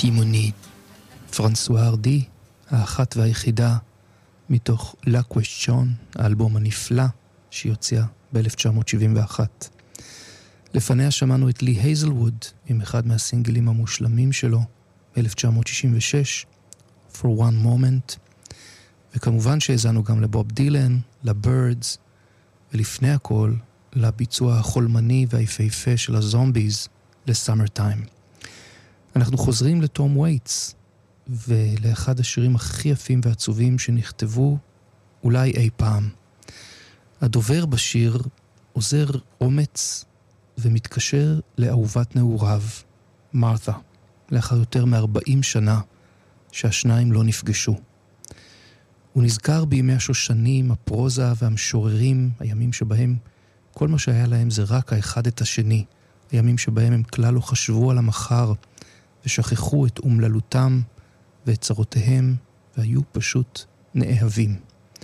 תימונית. פרנסואה ארדי, האחת והיחידה, מתוך La Question, האלבום הנפלא שיוצא ב-1971. לפניה שמענו את לי הייזלווד עם אחד מהסינגלים המושלמים שלו, ב-1966, For One Moment, וכמובן שהזענו גם לבוב דילן, לבירדס, ולפני הכל, לביצוע החולמני והיפהפה של הזומביז, לסאמר טיים. אנחנו חוזרים לתום וייטס, ולאחד השירים הכי יפים ועצובים שנכתבו אולי אי פעם. הדובר בשיר עוזר אומץ ומתקשר לאהובת נעוריו, מרת'ה, לאחר יותר מ-40 שנה שהשניים לא נפגשו. הוא נזכר בימי השושנים, הפרוזה והמשוררים, הימים שבהם כל מה שהיה להם זה רק האחד את השני, הימים שבהם הם כלל לא חשבו על המחר ושכחו את אומללותם ואת צרותיהם והיו פשוט נאהבים.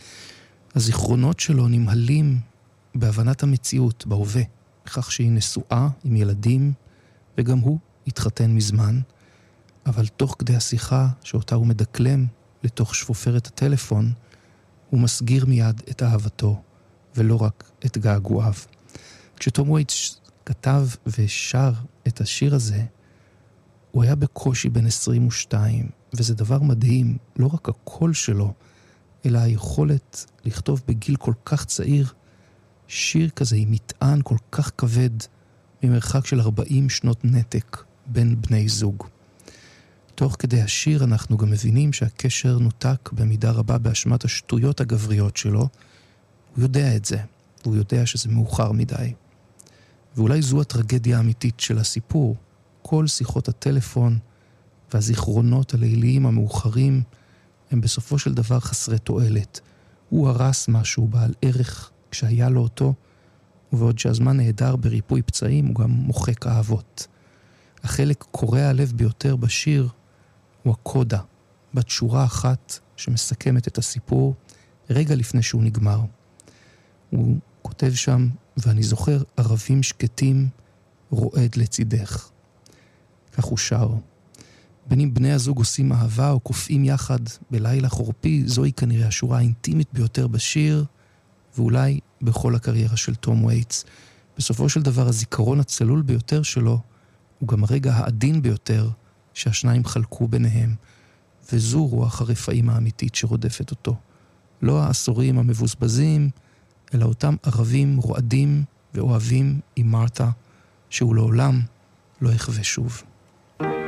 הזיכרונות שלו נמהלים בהבנת המציאות, בהווה, בכך שהיא נשואה עם ילדים וגם הוא התחתן מזמן, אבל תוך כדי השיחה שאותה הוא מדקלם לתוך שפופרת הטלפון, הוא מסגיר מיד את אהבתו ולא רק את געגועיו. כשתום וייטס כתב ושר את השיר הזה, הוא היה בקושי בן 22, וזה דבר מדהים, לא רק הקול שלו, אלא היכולת לכתוב בגיל כל כך צעיר, שיר כזה עם מטען כל כך כבד, ממרחק של 40 שנות נתק בין בני זוג. תוך כדי השיר אנחנו גם מבינים שהקשר נותק במידה רבה באשמת השטויות הגבריות שלו. הוא יודע את זה, והוא יודע שזה מאוחר מדי. ואולי זו הטרגדיה האמיתית של הסיפור. כל שיחות הטלפון והזיכרונות הליליים המאוחרים הם בסופו של דבר חסרי תועלת. הוא הרס משהו בעל ערך כשהיה לו אותו, ובעוד שהזמן נהדר בריפוי פצעים הוא גם מוחק אהבות. החלק קורע הלב ביותר בשיר הוא הקודה, בת שורה אחת שמסכמת את הסיפור רגע לפני שהוא נגמר. הוא כותב שם, ואני זוכר ערבים שקטים רועד לצידך. כך הוא שר. בין אם בני הזוג עושים אהבה או קופאים יחד בלילה חורפי, זוהי כנראה השורה האינטימית ביותר בשיר, ואולי בכל הקריירה של תום וייטס. בסופו של דבר הזיכרון הצלול ביותר שלו, הוא גם הרגע העדין ביותר שהשניים חלקו ביניהם, וזו רוח הרפאים האמיתית שרודפת אותו. לא העשורים המבוזבזים, אלא אותם ערבים רועדים ואוהבים עם מרתה, שהוא לעולם לא יחווה שוב.